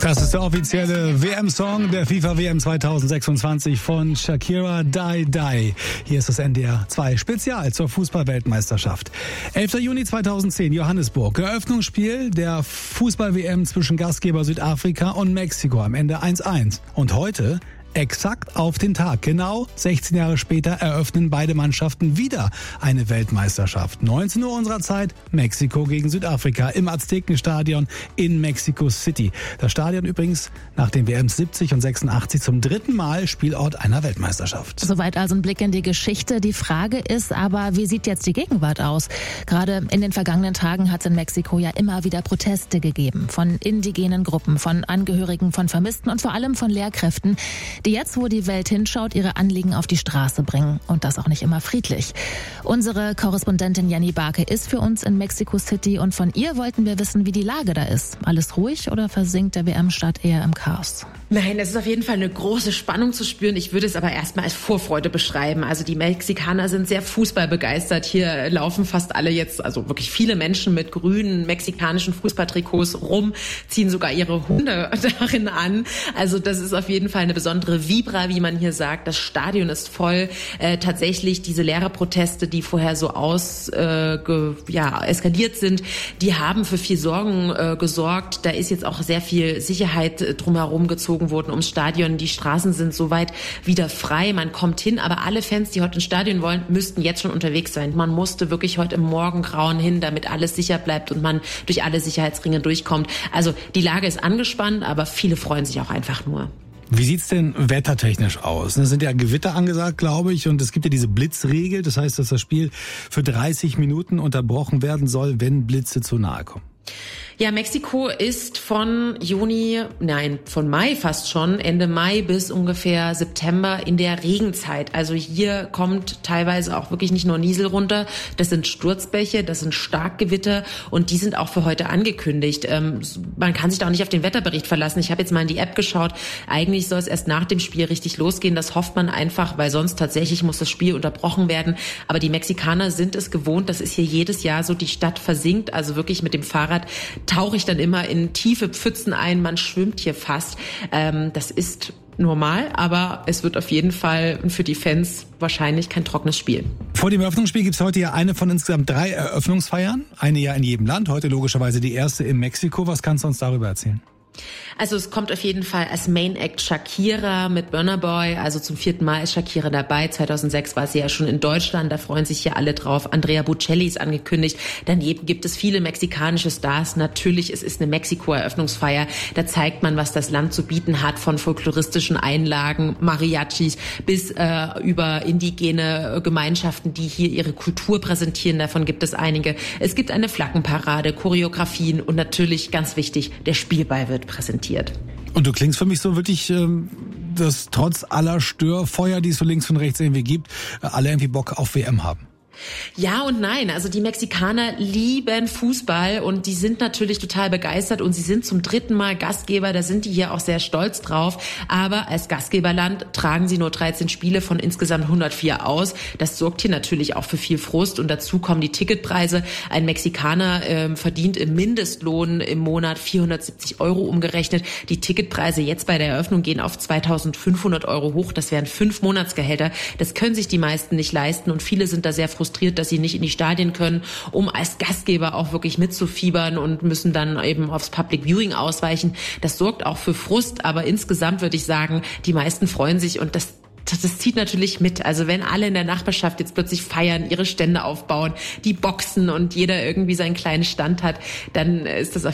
Das ist der offizielle WM-Song der FIFA-WM 2026 von Shakira, Die Die. Hier ist das NDR 2 Spezial zur Fußball-Weltmeisterschaft. 11. Juni 2010, Johannesburg. Eröffnungsspiel der Fußball-WM zwischen Gastgeber Südafrika und Mexiko. Am Ende 1:1. Und heute, exakt auf den Tag, genau 16 Jahre später, eröffnen beide Mannschaften wieder eine Weltmeisterschaft. 19 Uhr unserer Zeit, Mexiko gegen Südafrika im Aztekenstadion in Mexico City. Das Stadion übrigens nach den WMs 70 und 86 zum dritten Mal Spielort einer Weltmeisterschaft. Soweit also ein Blick in die Geschichte. Die Frage ist aber, wie sieht jetzt die Gegenwart aus? Gerade in den vergangenen Tagen hat es in Mexiko ja immer wieder Proteste gegeben. Von indigenen Gruppen, von Angehörigen von Vermissten und vor allem von Lehrkräften, die jetzt, wo die Welt hinschaut, ihre Anliegen auf die Straße bringen. Und das auch nicht immer friedlich. Unsere Korrespondentin Jenny Barke ist für uns in Mexico City und von ihr wollten wir wissen, wie die Lage da ist. Alles ruhig oder versinkt der WM-Start eher im Chaos? Nein, es ist auf jeden Fall eine große Spannung zu spüren. Ich würde es aber erstmal als Vorfreude beschreiben. Also die Mexikaner sind sehr fußballbegeistert. Hier laufen fast alle jetzt, also wirklich viele Menschen mit grünen mexikanischen Fußballtrikots rum, ziehen sogar ihre Hunde darin an. Also das ist auf jeden Fall eine besondere Vibra, wie man hier sagt. Das Stadion ist voll. Tatsächlich diese Lehrerproteste, die vorher so eskaliert sind, die haben für viel Sorgen gesorgt. Da ist jetzt auch sehr viel Sicherheit drumherum gezogen worden ums Stadion. Die Straßen sind soweit wieder frei. Man kommt hin, aber alle Fans, die heute ins Stadion wollen, müssten jetzt schon unterwegs sein. Man musste wirklich heute im Morgengrauen hin, damit alles sicher bleibt und man durch alle Sicherheitsringe durchkommt. Also die Lage ist angespannt, aber viele freuen sich auch einfach nur. Wie sieht's denn wettertechnisch aus? Es sind ja Gewitter angesagt, glaube ich, und es gibt ja diese Blitzregel. Das heißt, dass das Spiel für 30 Minuten unterbrochen werden soll, wenn Blitze zu nahe kommen. Ja, Mexiko ist von Mai fast schon, Ende Mai bis ungefähr September in der Regenzeit. Also hier kommt teilweise auch wirklich nicht nur Niesel runter, das sind Sturzbäche, das sind Starkgewitter und die sind auch für heute angekündigt. Man kann sich da auch nicht auf den Wetterbericht verlassen. Ich habe jetzt mal in die App geschaut. Eigentlich soll es erst nach dem Spiel richtig losgehen. Das hofft man einfach, weil sonst tatsächlich muss das Spiel unterbrochen werden. Aber die Mexikaner sind es gewohnt, das ist hier jedes Jahr so, die Stadt versinkt, also wirklich mit dem Fahrrad tauche ich dann immer in tiefe Pfützen ein, man schwimmt hier fast. Das ist normal, aber es wird auf jeden Fall für die Fans wahrscheinlich kein trockenes Spiel. Vor dem Eröffnungsspiel gibt es heute ja eine von insgesamt 3 Eröffnungsfeiern. Eine ja in jedem Land, heute logischerweise die erste in Mexiko. Was kannst du uns darüber erzählen? Also es kommt auf jeden Fall als Main Act Shakira mit Burna Boy. Also zum 4. Mal ist Shakira dabei. 2006 war sie ja schon in Deutschland. Da freuen sich hier alle drauf. Andrea Bocelli ist angekündigt. Daneben gibt es viele mexikanische Stars. Natürlich, es ist eine Mexiko-Eröffnungsfeier. Da zeigt man, was das Land zu bieten hat, von folkloristischen Einlagen, Mariachis bis über indigene Gemeinschaften, die hier ihre Kultur präsentieren. Davon gibt es einige. Es gibt eine Flaggenparade, Choreografien und natürlich, ganz wichtig, der Spielball wird präsentiert. Und du klingst für mich so wirklich, dass trotz aller Störfeuer, die es so links und rechts irgendwie gibt, alle irgendwie Bock auf WM haben. Ja und nein. Also die Mexikaner lieben Fußball und die sind natürlich total begeistert und sie sind zum 3. Mal Gastgeber. Da sind die hier auch sehr stolz drauf. Aber als Gastgeberland tragen sie nur 13 Spiele von insgesamt 104 aus. Das sorgt hier natürlich auch für viel Frust und dazu kommen die Ticketpreise. Ein Mexikaner verdient im Mindestlohn im Monat 470 € umgerechnet. Die Ticketpreise jetzt bei der Eröffnung gehen auf 2.500 € hoch. Das wären 5 Monatsgehälter. Das können sich die meisten nicht leisten und viele sind da sehr frustriert, dass sie nicht in die Stadien können, um als Gastgeber auch wirklich mitzufiebern und müssen dann eben aufs Public Viewing ausweichen. Das sorgt auch für Frust, aber insgesamt würde ich sagen, die meisten freuen sich und das zieht natürlich mit. Also wenn alle in der Nachbarschaft jetzt plötzlich feiern, ihre Stände aufbauen, die boxen und jeder irgendwie seinen kleinen Stand hat, dann ist das auf